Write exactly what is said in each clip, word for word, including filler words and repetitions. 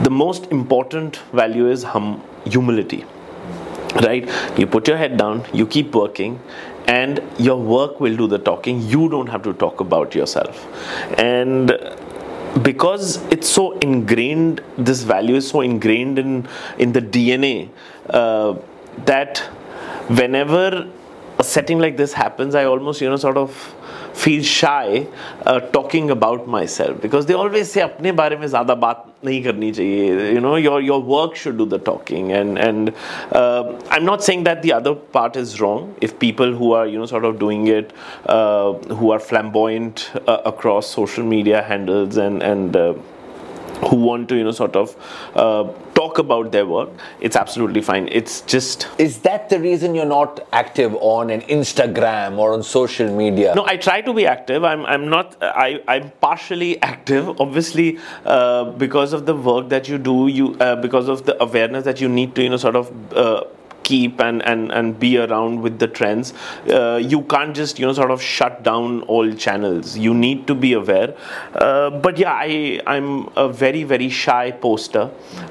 the most important value is hum- humility, right? You put your head down, you keep working, and your work will do the talking. You don't have to talk about yourself. And because it's so ingrained, this value is so ingrained in in the D N A, uh, that whenever a setting like this happens, I almost, you know, sort of feel shy uh, talking about myself, because they always say अपने बारे में ज़्यादा बात नहीं करनी चाहिए. You know, your your work should do the talking, and and uh, I'm not saying that the other part is wrong. If people who are, you know, sort of doing it, uh, who are flamboyant uh, across social media handles and and uh, who want to, you know, sort of uh, talk about their work, it's absolutely fine. It's just... Is that the reason you're not active on an Instagram or on social media? No, I try to be active. I'm I'm not... I, I'm partially active, obviously, uh, because of the work that you do, you uh, because of the awareness that you need to, you know, sort of... Uh, keep and, and, and be around with the trends. Uh, you can't just, you know, sort of shut down all channels. You need to be aware. Uh, but yeah, I, I'm a very, very shy poster.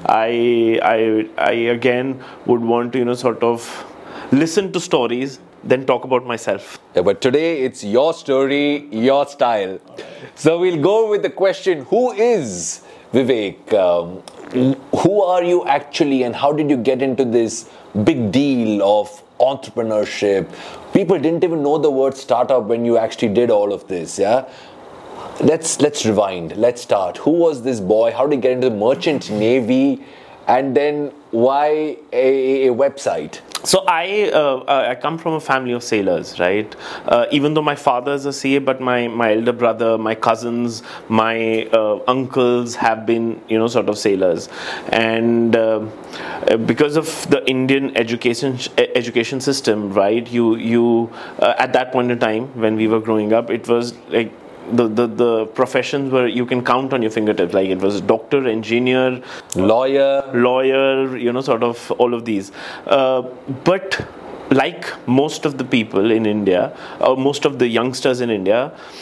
I, I, I again would want to, you know, sort of listen to stories, then talk about myself. Yeah, but today it's your story, your style. So we'll go with the question, who is Vivek? Um, who are you actually, and how did you get into this big deal of entrepreneurship? People didn't even know the word startup when you actually did all of this, yeah? Let's let's rewind. Let's start. Who was this boy? How did he get into the merchant navy? And then why a, a website? So I uh, I come from a family of sailors, right? Uh, even though my father is a C A, but my, my elder brother, my cousins, my uh, uncles have been, you know, sort of sailors. And uh, because of the Indian education education system, right? You you uh, at that point in time when we were growing up, it was like The, the the professions were, you can count on your fingertips. Like it was doctor, engineer, lawyer, lawyer, you know, sort of all of these. Uh, but like most of the people in India, or most of the youngsters in India,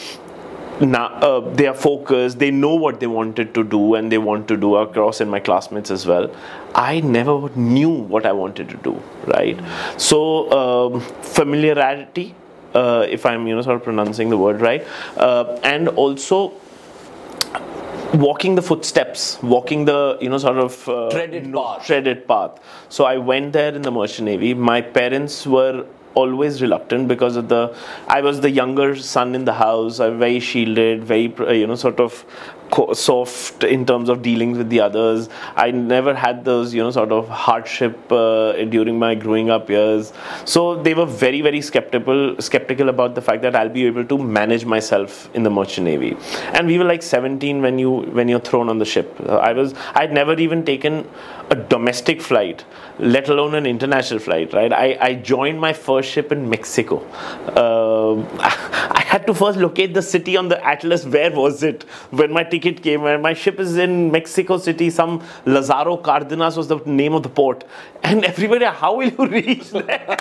now uh, they are focused. They know what they wanted to do, and they want to do across in my classmates as well. I never knew what I wanted to do. Right, so um, familiarity. Uh, if I'm, you know, sort of pronouncing the word right, uh, and also walking the footsteps, walking the, you know, sort of uh, treaded no, path. treaded path. So I went there in the Merchant Navy. My parents were always reluctant because of the, I was the younger son in the house. I'm very shielded, very, you know, sort of soft in terms of dealing with the others. I never had those, you know, sort of hardship uh, during my growing up years. So they were very, very skeptical, skeptical about the fact that I'll be able to manage myself in the Merchant Navy. And we were like seventeen when you when you're thrown on the ship. Uh, I was, I'd never even taken a domestic flight, let alone an international flight. Right? I, I joined my first ship in Mexico. Uh, I had to first locate the city on the atlas. Where was it when my ticket came? And my ship is in Mexico City. Some Lazaro Cardenas was the name of the port, and everybody, how will you reach there?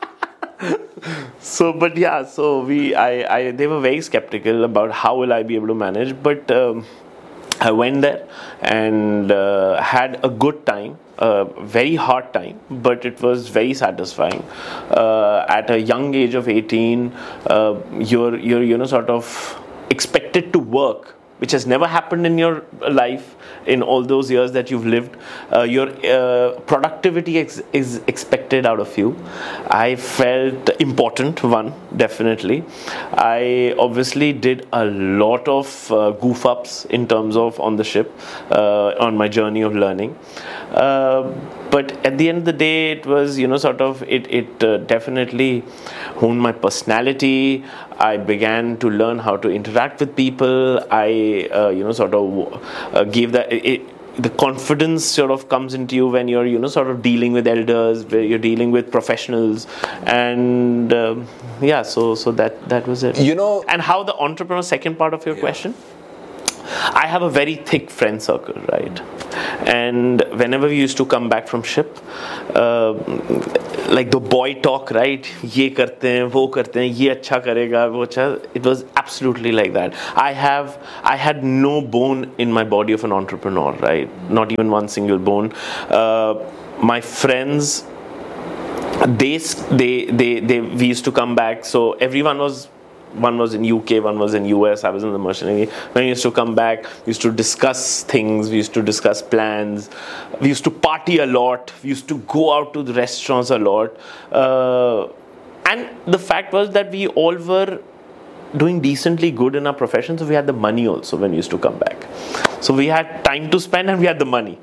So, but yeah, so we, I, I, they were very skeptical about how will I be able to manage, but um, I went there and uh, had a good time. Uh, very hard time, but it was very satisfying. Uh, at a young age of eighteen, uh, you're you're you know sort of expected to work, which has never happened in your life in all those years that you've lived. Uh, your uh, productivity ex- is expected out of you. I felt important, one, definitely. I obviously did a lot of uh, goof ups in terms of on the ship, uh, on my journey of learning. Uh, but at the end of the day, it was, you know, sort of, it, it uh, definitely honed my personality. I began to learn how to interact with people. I, uh, you know, sort of uh, gave that, it, the confidence sort of comes into you when you're, you know, sort of dealing with elders, where you're dealing with professionals. And um, yeah, so so that, that was it. You know. And how the entrepreneur, second part of your yeah. question. I have a very thick friend circle, right? And whenever we used to come back from ship, uh, like the boy talk, right? ये करते हैं, वो करते हैं, ये अच्छा करेगा, वो अच्छा. It was absolutely like that. I have, I had no bone in my body of an entrepreneur, right? Not even one single bone. Uh, my friends, they, they, they, they, we used to come back. So everyone was. One was in U K, one was in U S, I was in the merchant navy. When we used to come back, we used to discuss things, we used to discuss plans, we used to party a lot, we used to go out to the restaurants a lot. Uh, and the fact was that we all were doing decently good in our profession, so we had the money also when we used to come back. So we had time to spend and we had the money.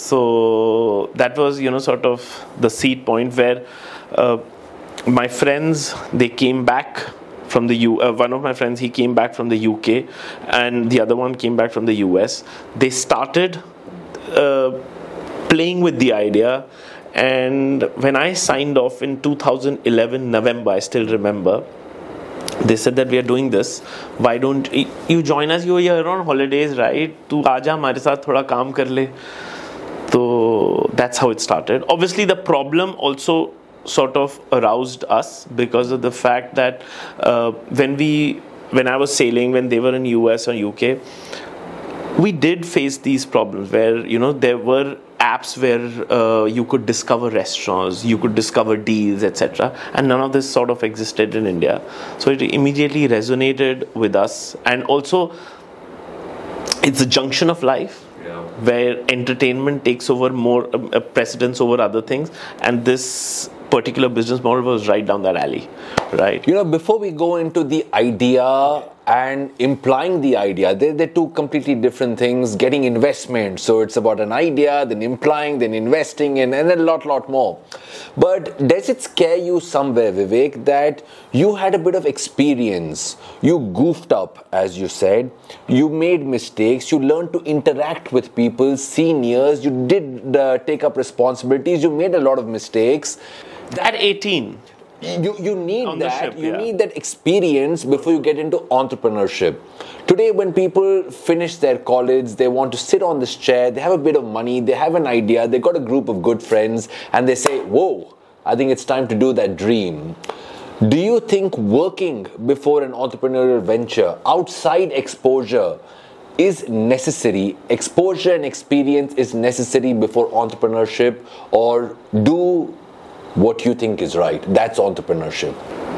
So that was, you know, sort of the seed point where uh, my friends, they came back from the U. Uh, one of my friends, he came back from the U K, and the other one came back from the U S. They started uh, playing with the idea, and when I signed off in two thousand eleven November, I still remember. They said that we are doing this. Why don't you join us? You're here on holidays, right? Tu aaja hamare saath thoda kaam kar le. So that's how it started. Obviously, the problem also sort of aroused us because of the fact that uh, when we, when I was sailing, when they were in U S or U K, we did face these problems where, you know, there were apps where uh, you could discover restaurants, you could discover deals, et cetera. And none of this sort of existed in India. So it immediately resonated with us. And also, it's a junction of life. Yeah. Where entertainment takes over more uh, precedence over other things, and this particular business model was right down that alley, right? You know, before we go into the idea and implying the idea, they're, they're two completely different things. Getting investment, so it's about an idea, then implying, then investing, and, and a lot, lot more. But does it scare you somewhere, Vivek, that you had a bit of experience, you goofed up, as you said, you made mistakes, you learned to interact with people, seniors, you did uh, take up responsibilities, you made a lot of mistakes. At eighteen. You, you need On that, ship, you yeah. need that experience before you get into entrepreneurship. Today, when people finish their college, they want to sit on this chair, they have a bit of money, they have an idea, they got a group of good friends, and they say, whoa, I think it's time to do that dream. Do you think working before an entrepreneurial venture, outside exposure, is necessary? Exposure and experience is necessary before entrepreneurship, or do what you think is right? That's entrepreneurship.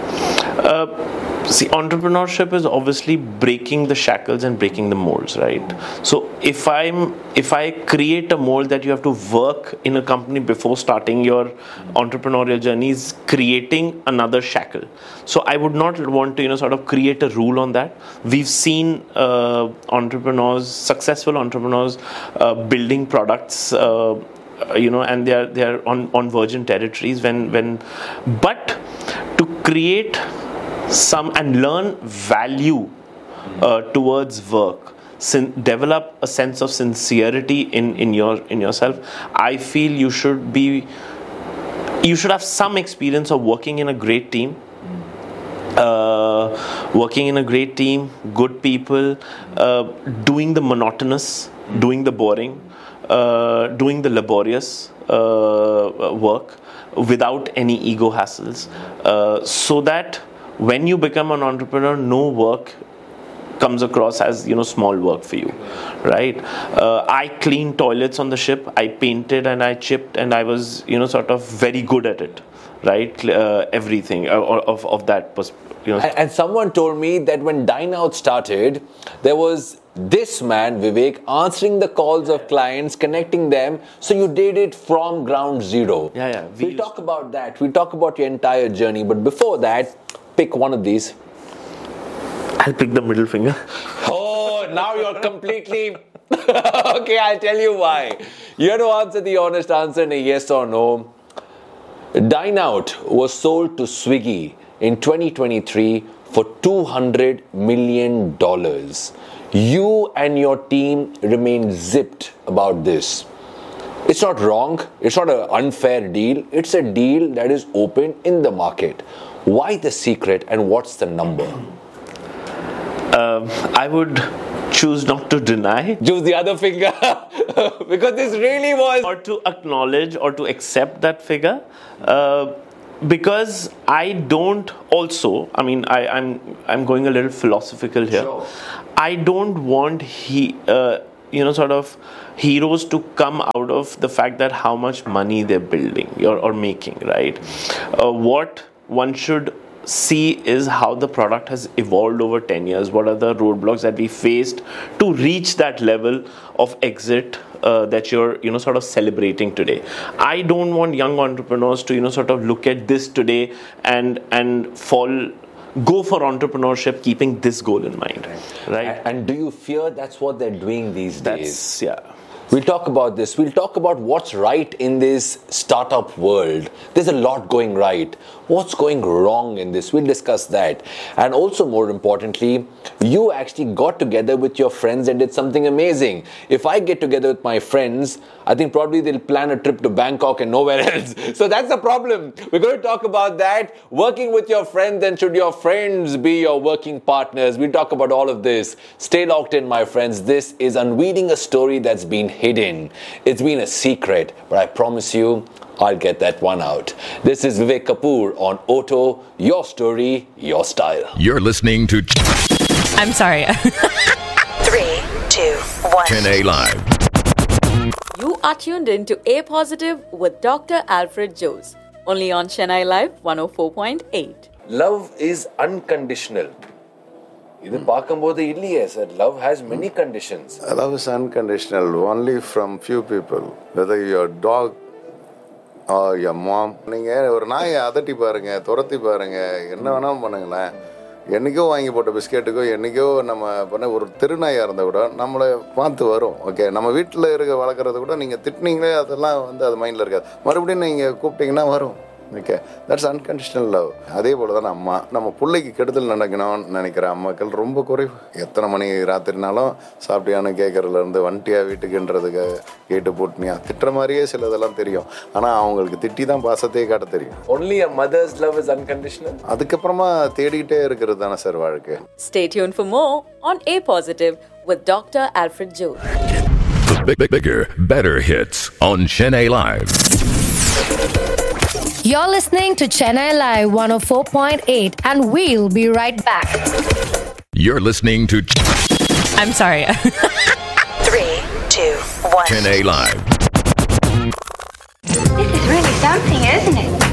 Uh, see, entrepreneurship is obviously breaking the shackles and breaking the molds, right? So if I'm, if I create a mold that you have to work in a company before starting your entrepreneurial journey, is creating another shackle. So I would not want to, you know, sort of create a rule on that. We've seen uh, entrepreneurs, successful entrepreneurs, uh, building products. Uh, you know, and they are they are on, on virgin territories when when but to create some and learn value uh, towards work, sin- develop a sense of sincerity in, in your in yourself. I feel you should be you should have some experience of working in a great team. Uh, working in a great team, good people, uh, doing the monotonous, doing the boring, Uh, doing the laborious uh, work without any ego hassles, uh, so that when you become an entrepreneur, no work comes across as, you know, small work for you, right? Uh, I cleaned toilets on the ship, I painted and I chipped, and I was, you know, sort of very good at it, right? Uh, everything uh, of, of that perspective. You know. and, and someone told me that when Dine Out started, there was this man, Vivek, answering the calls of clients, connecting them. So you did it from ground zero. Yeah, yeah. We we'll talk about that. We'll talk about your entire journey. But before that, pick one of these. I'll pick the middle finger. Oh, now you're completely... Okay, I'll tell you why. You have to answer the honest answer in a yes or no. Dine Out was sold to Swiggy in twenty twenty-three for two hundred million dollars. You and your team remain zipped about this. It's not wrong. It's not an unfair deal. It's a deal that is open in the market. Why the secret and what's the number? Um, I would choose not to deny. Choose the other finger. Because this really was. Or to acknowledge or to accept that figure. Uh, because I don't also, I mean, I, I'm I'm going a little philosophical here. Sure. I don't want he, uh, you know, sort of heroes to come out of the fact that how much money they're building or, or making, right? Uh, what one should see is how the product has evolved over ten years. What are the roadblocks that we faced to reach that level of exit uh, that you're, you know, sort of celebrating today. I don't want young entrepreneurs to, you know, sort of look at this today and and fall, go for entrepreneurship keeping this goal in mind, right? And, and do you fear that's what they're doing these days? That's, yeah. We'll talk about this. We'll talk about what's right in this startup world. There's a lot going right. What's going wrong in this? We'll discuss that. And also, more importantly, you actually got together with your friends and did something amazing. If I get together with my friends, I think probably they'll plan a trip to Bangkok and nowhere else. So that's the problem. We're going to talk about that. Working with your friends, and should your friends be your working partners? We'll talk about all of this. Stay locked in, my friends. This is unveiling a story that's been hidden. It's been a secret, but I promise you, I'll get that one out. This is Vivek Kapoor on Auto, your story, your style. You're listening to I'm sorry. Three, two, one. Chennai Live. You are tuned in to A Positive with Doctor Alfred Jose, only on Chennai Live one oh four point eight. Love is unconditional. இது பார்க்கும்போது இல்லையே sir. Love has many conditions. Love is unconditional only from few people. Whether your dog or your mom. நீங்கள் ஒரு நாயை அதட்டி பாருங்க, துரத்தி பாருங்க, என்ன வேணாலும் பண்ணுங்களேன். என்றைக்கோ வாங்கி போட்ட பிஸ்கெட்டுக்கோ என்றைக்கோ நம்ம பண்ண ஒரு திருநாயாக இருந்தால் கூட நம்மளை பார்த்து வரும். ஓகே, நம்ம வீட்டில் இருக்க வளர்க்குறது கூட நீங்கள் திட்டினீங்களே அதெல்லாம் வந்து அது மைண்டில் இருக்காது. மறுபடியும் நீங்கள் கூப்பிட்டீங்கன்னா வரும். Okay, that's unconditional love. அதே போல் தான் அம்மா நம்ம பிள்ளைக்கு கெடுதல் நடக்கணும்னு நினைக்கிற அம்மாக்கள் ரொம்ப குறைவு. எத்தனை மணி ராத்திரினாலும் சாப்பிட்டியான்னு கேட்கறதுலேருந்து வண்டியா வீட்டுக்குன்றதுக்கு கேட்டு போட்டுனியா திட்டுற மாதிரியே சிலதெல்லாம் தெரியும். ஆனால் அவங்களுக்கு திட்டி தான் பாசத்தையே காட்ட தெரியும். Only a mother's love is unconditional. அதுக்கப்புறமா தேடிக்கிட்டே இருக்கிறது தானே சார் வாழ்க்கை. Stay tuned for more on A Positive with Doctor Alfred Jose. The big, big, bigger, better hits on Chennai Live. You're listening to Chennai Live one oh four point eight and we'll be right back. You're listening to I'm sorry. Three, two, one. Chennai Live. This is really something, isn't it?